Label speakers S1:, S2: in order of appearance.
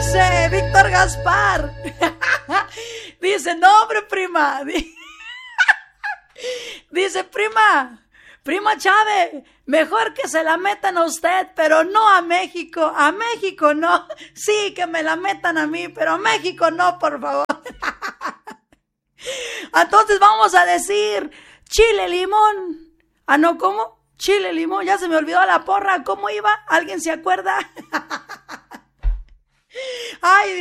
S1: dice Víctor Gaspar. Dice, no hombre, prima. Dice, prima Chávez, mejor que se la metan a usted, pero no a México no. Sí, que me la metan a mí, pero a México no, por favor. Entonces vamos a decir chile, limón. Ah, no, ¿cómo? Chile, limón, ya se me olvidó la porra. ¿Cómo iba? ¿Alguien se acuerda? Ay,